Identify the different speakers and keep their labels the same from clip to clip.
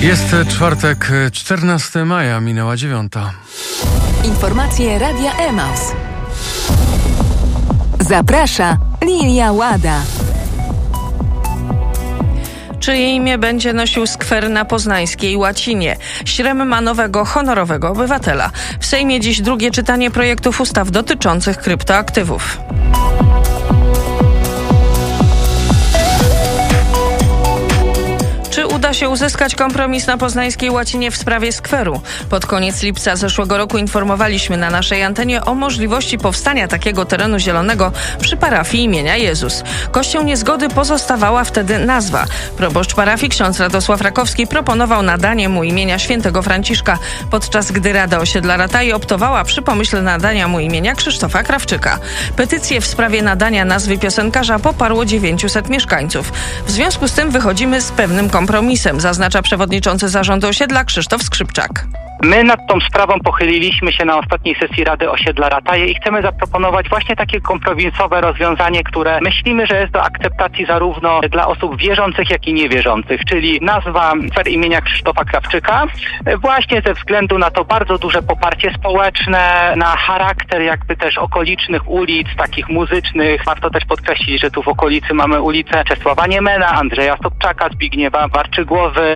Speaker 1: Jest czwartek, 14 maja, minęła 9.
Speaker 2: Informacje Radia Emaus. Zaprasza Lilia Łada.
Speaker 3: Czyje imię będzie nosił skwer na poznańskiej łacinie? Śrem ma nowego honorowego obywatela. W Sejmie dziś drugie czytanie projektów ustaw dotyczących kryptoaktywów. Czy uda się uzyskać kompromis na poznańskiej łacinie w sprawie skweru? Pod koniec lipca zeszłego roku informowaliśmy na naszej antenie o możliwości powstania takiego terenu zielonego przy parafii imienia Jezus. Kością niezgody pozostawała wtedy nazwa. Proboszcz parafii ksiądz Radosław Rakowski proponował nadanie mu imienia świętego Franciszka, podczas gdy Rada Osiedla Rataje optowała przy pomyśle nadania mu imienia Krzysztofa Krawczyka. Petycję w sprawie nadania nazwy piosenkarza poparło 900 mieszkańców. W związku z tym wychodzimy z pewnym kompromisem, zaznacza przewodniczący zarządu osiedla Krzysztof Skrzypczak.
Speaker 4: My nad tą sprawą pochyliliśmy się na ostatniej sesji Rady Osiedla Rataje i chcemy zaproponować właśnie takie kompromisowe rozwiązanie, które myślimy, że jest do akceptacji zarówno dla osób wierzących, jak i niewierzących, czyli nazwa skwer imienia Krzysztofa Krawczyka, właśnie ze względu na to bardzo duże poparcie społeczne, na charakter jakby też okolicznych ulic, takich muzycznych. Warto też podkreślić, że tu w okolicy mamy ulicę Czesława Niemena, Andrzeja Sobczaka, Zbigniewa Warczygłowy.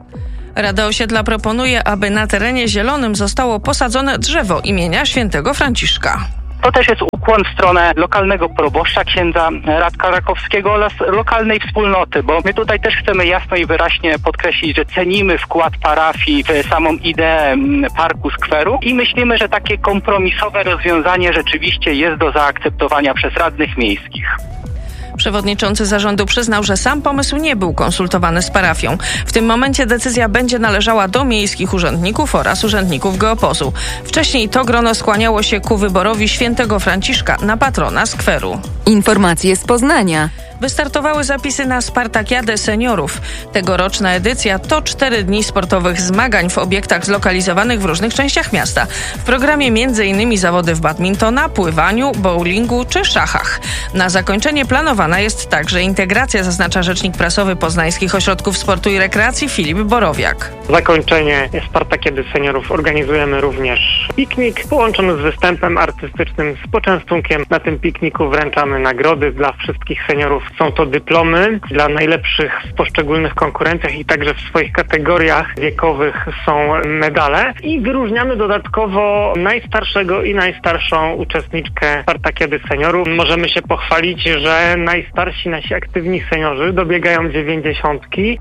Speaker 3: Rada Osiedla proponuje, aby na terenie zielonym zostało posadzone drzewo imienia świętego Franciszka.
Speaker 4: To też jest ukłon w stronę lokalnego proboszcza, księdza Radka Rakowskiego oraz lokalnej wspólnoty, bo my tutaj też chcemy jasno i wyraźnie podkreślić, że cenimy wkład parafii w samą ideę parku skweru i myślimy, że takie kompromisowe rozwiązanie rzeczywiście jest do zaakceptowania przez radnych miejskich.
Speaker 3: Przewodniczący zarządu przyznał, że sam pomysł nie był konsultowany z parafią. W tym momencie decyzja będzie należała do miejskich urzędników oraz urzędników geopozu. Wcześniej to grono skłaniało się ku wyborowi świętego Franciszka na patrona skweru.
Speaker 2: Informacje z Poznania.
Speaker 3: Wystartowały zapisy na Spartakiadę Seniorów. Tegoroczna edycja to 4 dni sportowych zmagań w obiektach zlokalizowanych w różnych częściach miasta. W programie m.in. zawody w badmintona, pływaniu, bowlingu czy szachach. Na zakończenie planowana jest także integracja, zaznacza rzecznik prasowy Poznańskich Ośrodków Sportu i Rekreacji Filip Borowiak.
Speaker 5: Zakończenie Spartakiady Seniorów organizujemy również piknik połączony z występem artystycznym z poczęstunkiem. Na tym pikniku wręczamy nagrody dla wszystkich seniorów. Są to dyplomy dla najlepszych w poszczególnych konkurencjach i także w swoich kategoriach wiekowych są medale. I wyróżniamy dodatkowo najstarszego i najstarszą uczestniczkę Spartakiady Seniorów. Możemy się pochwalić, że najstarsi nasi aktywni seniorzy dobiegają 90.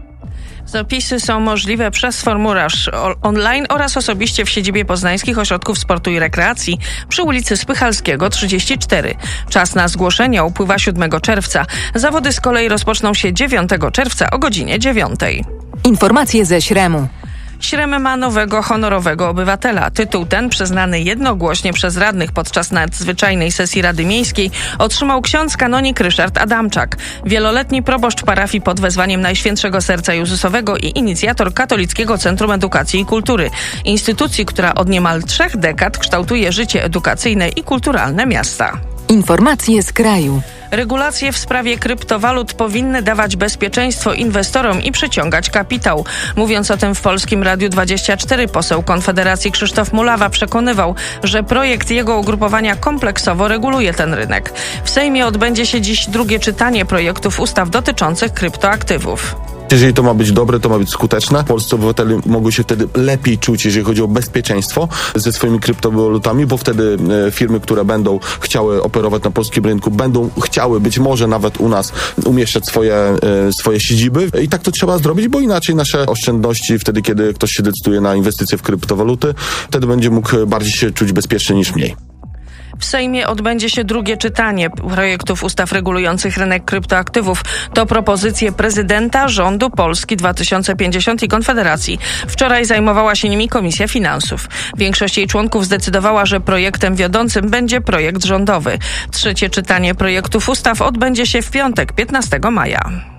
Speaker 3: Zapisy są możliwe przez formularz online oraz osobiście w siedzibie Poznańskich Ośrodków Sportu i Rekreacji przy ulicy Spychalskiego 34. Czas na zgłoszenia upływa 7 czerwca. Zawody z kolei rozpoczną się 9 czerwca o godzinie 9.
Speaker 2: Informacje ze Śremu.
Speaker 3: Śrem ma nowego honorowego obywatela. Tytuł ten, przyznany jednogłośnie przez radnych podczas nadzwyczajnej sesji Rady Miejskiej, otrzymał ksiądz kanonik Ryszard Adamczak, wieloletni proboszcz parafii pod wezwaniem Najświętszego Serca Jezusowego i inicjator Katolickiego Centrum Edukacji i Kultury, instytucji, która od niemal 3 dekad kształtuje życie edukacyjne i kulturalne miasta.
Speaker 2: Informacje z kraju.
Speaker 3: Regulacje w sprawie kryptowalut powinny dawać bezpieczeństwo inwestorom i przyciągać kapitał. Mówiąc o tym w Polskim Radiu 24, poseł Konfederacji Krzysztof Mulawa przekonywał, że projekt jego ugrupowania kompleksowo reguluje ten rynek. W Sejmie odbędzie się dziś drugie czytanie projektów ustaw dotyczących kryptoaktywów.
Speaker 6: Jeżeli to ma być dobre, to ma być skuteczne. Polscy obywatele mogą się wtedy lepiej czuć, jeżeli chodzi o bezpieczeństwo ze swoimi kryptowalutami, bo wtedy firmy, które będą chciały operować na polskim rynku, będą chciały być może nawet u nas umieszczać swoje siedziby. I tak to trzeba zrobić, bo inaczej nasze oszczędności wtedy, kiedy ktoś się decyduje na inwestycje w kryptowaluty, wtedy będzie mógł bardziej się czuć bezpiecznie niż mniej.
Speaker 3: W Sejmie odbędzie się drugie czytanie projektów ustaw regulujących rynek kryptoaktywów. To propozycje prezydenta, rządu Polski 2050 i Konfederacji. Wczoraj zajmowała się nimi Komisja Finansów. Większość jej członków zdecydowała, że projektem wiodącym będzie projekt rządowy. Trzecie czytanie projektów ustaw odbędzie się w piątek, 15 maja.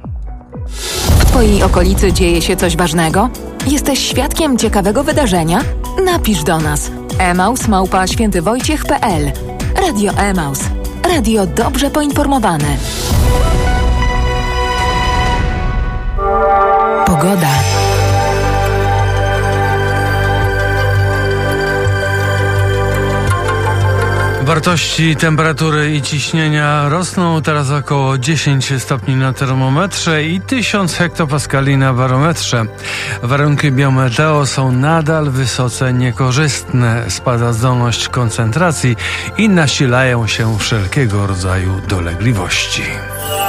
Speaker 2: W Twojej okolicy dzieje się coś ważnego? Jesteś świadkiem ciekawego wydarzenia? Napisz do nas. emaus@świętywojciech.pl. Radio Emaus. Radio dobrze poinformowane. Pogoda.
Speaker 1: Wartości temperatury i ciśnienia rosną, teraz około 10 stopni na termometrze i 1000 hektopaskali na barometrze. Warunki biometeo są nadal wysoce niekorzystne. Spada zdolność koncentracji i nasilają się wszelkiego rodzaju dolegliwości.